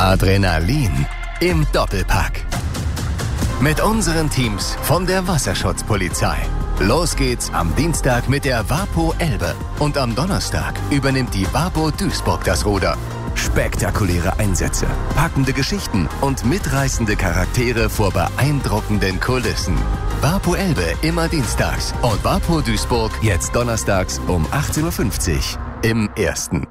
Adrenalin im Doppelpack. Mit unseren Teams von der Wasserschutzpolizei. Los geht's am Dienstag mit der WaPo Elbe. Und am Donnerstag übernimmt die WaPo Duisburg das Ruder. Spektakuläre Einsätze, packende Geschichten und mitreißende Charaktere vor beeindruckenden Kulissen. WaPo Elbe immer dienstags und WaPo Duisburg jetzt donnerstags um 18.50 Uhr im Ersten.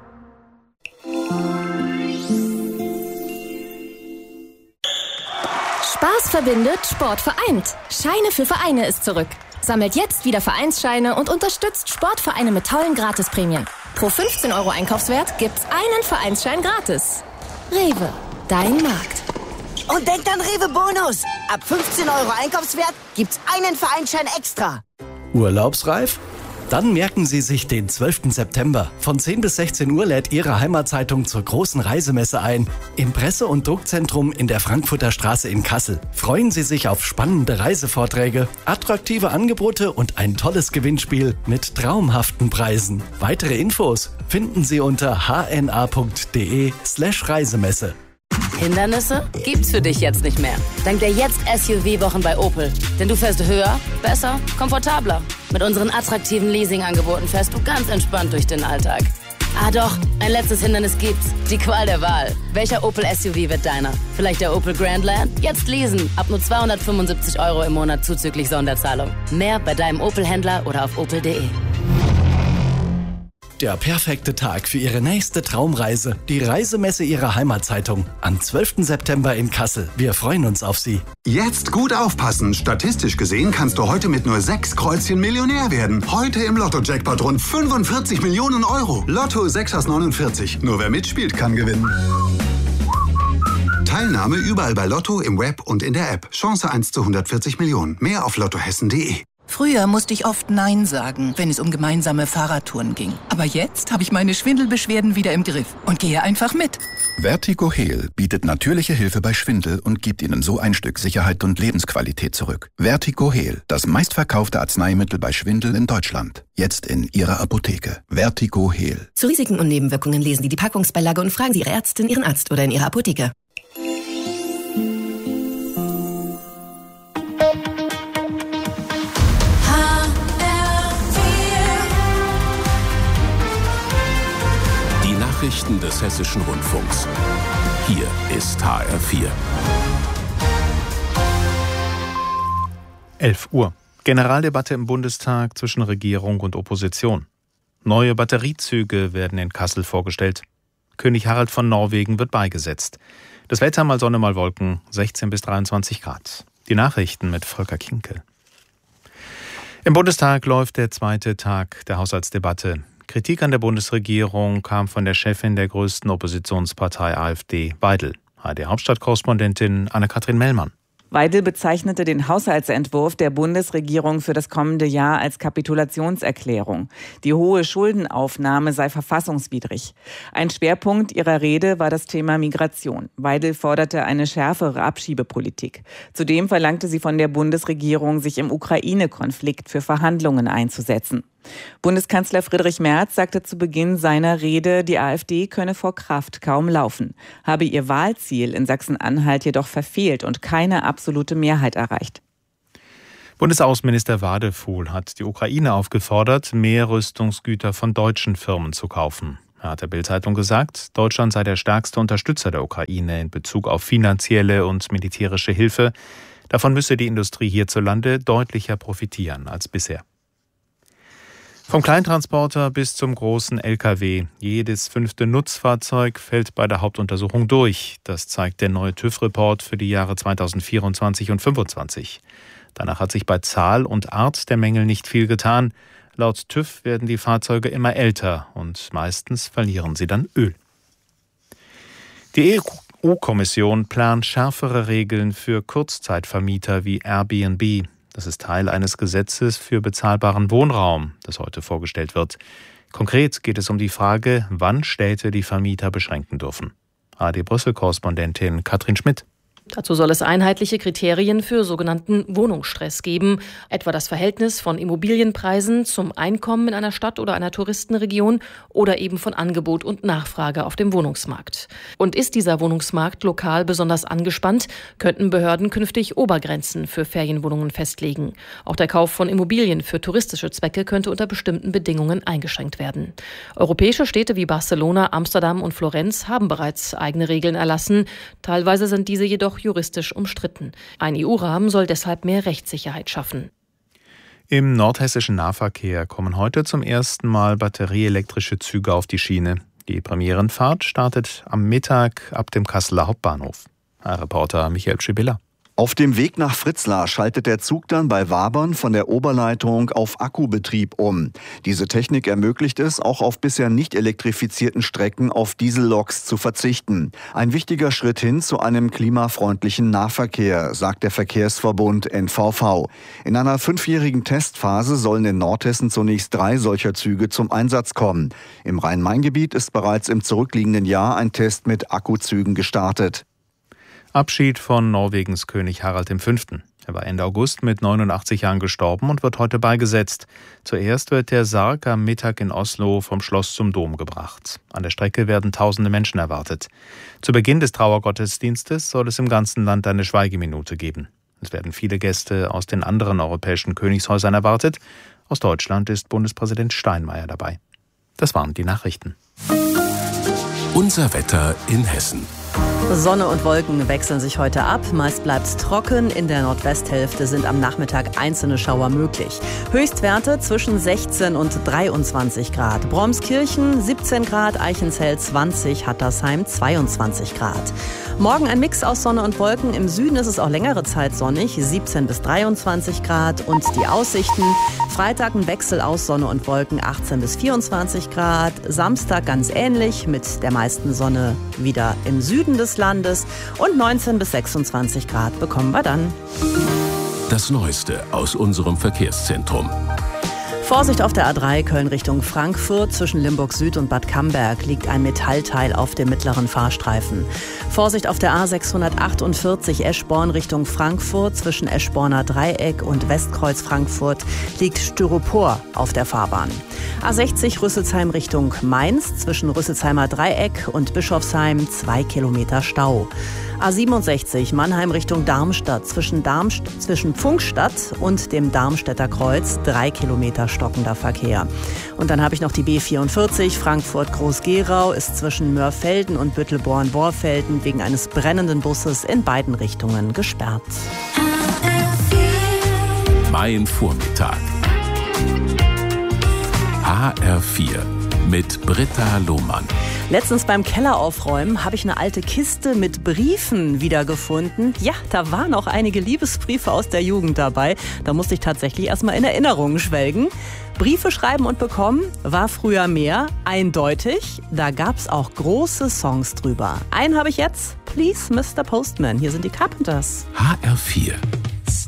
Spaß verbindet, Sport vereint. Scheine für Vereine ist zurück. Sammelt jetzt wieder Vereinsscheine und unterstützt Sportvereine mit tollen Gratisprämien. Pro 15 € Einkaufswert gibt's einen Vereinsschein gratis. Rewe, dein Markt. Und denkt an Rewe Bonus. Ab 15 € Einkaufswert gibt's einen Vereinsschein extra. Urlaubsreif? Dann merken Sie sich den 12. September. Von 10 bis 16 Uhr lädt Ihre Heimatzeitung zur großen Reisemesse ein. Im Presse- und Druckzentrum in der Frankfurter Straße in Kassel. Freuen Sie sich auf spannende Reisevorträge, attraktive Angebote und ein tolles Gewinnspiel mit traumhaften Preisen. Weitere Infos finden Sie unter hna.de/Reisemesse. Hindernisse gibt's für dich jetzt nicht mehr. Dank der Jetzt-SUV-Wochen bei Opel. Denn du fährst höher, besser, komfortabler. Mit unseren attraktiven Leasing-Angeboten fährst du ganz entspannt durch den Alltag. Ah doch, ein letztes Hindernis gibt's. Die Qual der Wahl. Welcher Opel-SUV wird deiner? Vielleicht der Opel Grandland? Jetzt leasen. Ab nur 275 € im Monat zuzüglich Sonderzahlung. Mehr bei deinem Opel-Händler oder auf opel.de. Der perfekte Tag für Ihre nächste Traumreise. Die Reisemesse Ihrer Heimatzeitung. Am 12. September in Kassel. Wir freuen uns auf Sie. Jetzt gut aufpassen. Statistisch gesehen kannst du heute mit nur 6 Kreuzchen Millionär werden. Heute im Lotto-Jackpot rund 45 Millionen €. Lotto 6 aus 49. Nur wer mitspielt, kann gewinnen. Teilnahme überall bei Lotto, im Web und in der App. Chance 1 zu 140 Millionen. Mehr auf lottohessen.de. Früher musste ich oft Nein sagen, wenn es um gemeinsame Fahrradtouren ging. Aber jetzt habe ich meine Schwindelbeschwerden wieder im Griff und gehe einfach mit. Vertigo Heal bietet natürliche Hilfe bei Schwindel und gibt Ihnen so ein Stück Sicherheit und Lebensqualität zurück. Vertigo Heal, das meistverkaufte Arzneimittel bei Schwindel in Deutschland. Jetzt in Ihrer Apotheke. Vertigo Heal. Zu Risiken und Nebenwirkungen lesen Sie die Packungsbeilage und fragen Sie Ihre Ärztin, Ihren Arzt oder in Ihrer Apotheke. Nachrichten des Hessischen Rundfunks. Hier ist HR4. 11 Uhr. Generaldebatte im Bundestag zwischen Regierung und Opposition. Neue Batteriezüge werden in Kassel vorgestellt. König Harald von Norwegen wird beigesetzt. Das Wetter mal Sonne, mal Wolken, 16 bis 23 Grad. Die Nachrichten mit Volker Kinkel. Im Bundestag läuft der zweite Tag der Haushaltsdebatte. Kritik an der Bundesregierung kam von der Chefin der größten Oppositionspartei AfD, Weidel. ARD-Hauptstadtkorrespondentin Anne-Kathrin Mellmann. Weidel bezeichnete den Haushaltsentwurf der Bundesregierung für das kommende Jahr als Kapitulationserklärung. Die hohe Schuldenaufnahme sei verfassungswidrig. Ein Schwerpunkt ihrer Rede war das Thema Migration. Weidel forderte eine schärfere Abschiebepolitik. Zudem verlangte sie von der Bundesregierung, sich im Ukraine-Konflikt für Verhandlungen einzusetzen. Bundeskanzler Friedrich Merz sagte zu Beginn seiner Rede, die AfD könne vor Kraft kaum laufen, habe ihr Wahlziel in Sachsen-Anhalt jedoch verfehlt und keine absolute Mehrheit erreicht. Bundesaußenminister Wadefuhl hat die Ukraine aufgefordert, mehr Rüstungsgüter von deutschen Firmen zu kaufen. Er hat der Bild-Zeitung gesagt, Deutschland sei der stärkste Unterstützer der Ukraine in Bezug auf finanzielle und militärische Hilfe. Davon müsse die Industrie hierzulande deutlicher profitieren als bisher. Vom Kleintransporter bis zum großen LKW. Jedes 5. Nutzfahrzeug fällt bei der Hauptuntersuchung durch. Das zeigt der neue TÜV-Report für die Jahre 2024 und 2025. Danach hat sich bei Zahl und Art der Mängel nicht viel getan. Laut TÜV werden die Fahrzeuge immer älter und meistens verlieren sie dann Öl. Die EU-Kommission plant schärfere Regeln für Kurzzeitvermieter wie Airbnb. Das ist Teil eines Gesetzes für bezahlbaren Wohnraum, das heute vorgestellt wird. Konkret geht es um die Frage, wann Städte die Vermieter beschränken dürfen. ARD-Brüssel-Korrespondentin Katrin Schmidt. Dazu soll es einheitliche Kriterien für sogenannten Wohnungsstress geben, etwa das Verhältnis von Immobilienpreisen zum Einkommen in einer Stadt oder einer Touristenregion oder eben von Angebot und Nachfrage auf dem Wohnungsmarkt. Und ist dieser Wohnungsmarkt lokal besonders angespannt, könnten Behörden künftig Obergrenzen für Ferienwohnungen festlegen. Auch der Kauf von Immobilien für touristische Zwecke könnte unter bestimmten Bedingungen eingeschränkt werden. Europäische Städte wie Barcelona, Amsterdam und Florenz haben bereits eigene Regeln erlassen. Teilweise sind diese jedoch juristisch umstritten. Ein EU-Rahmen soll deshalb mehr Rechtssicherheit schaffen. Im nordhessischen Nahverkehr kommen heute zum ersten Mal batterieelektrische Züge auf die Schiene. Die Premierenfahrt startet am Mittag ab dem Kasseler Hauptbahnhof. Herr Reporter Michael Schibilla. Auf dem Weg nach Fritzlar schaltet der Zug dann bei Wabern von der Oberleitung auf Akkubetrieb um. Diese Technik ermöglicht es, auch auf bisher nicht elektrifizierten Strecken auf Dieselloks zu verzichten. Ein wichtiger Schritt hin zu einem klimafreundlichen Nahverkehr, sagt der Verkehrsverbund NVV. In einer 5-jährigen Testphase sollen in Nordhessen zunächst 3 solcher Züge zum Einsatz kommen. Im Rhein-Main-Gebiet ist bereits im zurückliegenden Jahr ein Test mit Akkuzügen gestartet. Abschied von Norwegens König Harald V. Er war Ende August mit 89 Jahren gestorben und wird heute beigesetzt. Zuerst wird der Sarg am Mittag in Oslo vom Schloss zum Dom gebracht. An der Strecke werden tausende Menschen erwartet. Zu Beginn des Trauergottesdienstes soll es im ganzen Land eine Schweigeminute geben. Es werden viele Gäste aus den anderen europäischen Königshäusern erwartet. Aus Deutschland ist Bundespräsident Steinmeier dabei. Das waren die Nachrichten. Unser Wetter in Hessen. Sonne und Wolken wechseln sich heute ab. Meist bleibt es trocken. In der Nordwesthälfte sind am Nachmittag einzelne Schauer möglich. Höchstwerte zwischen 16 und 23 Grad. Bromskirchen 17 Grad, Eichenzell 20, Hattersheim 22 Grad. Morgen ein Mix aus Sonne und Wolken. Im Süden ist es auch längere Zeit sonnig, 17 bis 23 Grad. Und die Aussichten: Freitag ein Wechsel aus Sonne und Wolken, 18 bis 24 Grad. Samstag ganz ähnlich, mit der meisten Sonne wieder im Süden des Landes. Und 19 bis 26 Grad bekommen wir dann. Das Neueste aus unserem Verkehrszentrum. Vorsicht auf der A3 Köln Richtung Frankfurt. Zwischen Limburg Süd und Bad Camberg liegt ein Metallteil auf dem mittleren Fahrstreifen. Vorsicht auf der A648 Eschborn Richtung Frankfurt. Zwischen Eschborner Dreieck und Westkreuz Frankfurt liegt Styropor auf der Fahrbahn. A60 Rüsselsheim Richtung Mainz. Zwischen Rüsselsheimer Dreieck und Bischofsheim 2 Kilometer Stau. A67 Mannheim Richtung Darmstadt. Zwischen Pfungstadt und dem Darmstädter Kreuz 3 Kilometer stockender Verkehr. Und dann habe ich noch die B44 Frankfurt-Groß-Gerau, ist zwischen Mörfelden und Büttelborn-Borfelden wegen eines brennenden Busses in beiden Richtungen gesperrt. Mein Vormittag. HR4 mit Britta Lohmann. Letztens beim Keller aufräumen habe ich eine alte Kiste mit Briefen wiedergefunden. Ja, da waren auch einige Liebesbriefe aus der Jugend dabei. Da musste ich tatsächlich erstmal in Erinnerungen schwelgen. Briefe schreiben und bekommen war früher mehr, eindeutig. Da gab's auch große Songs drüber. Einen habe ich jetzt. Please, Mr. Postman. Hier sind die Carpenters. HR4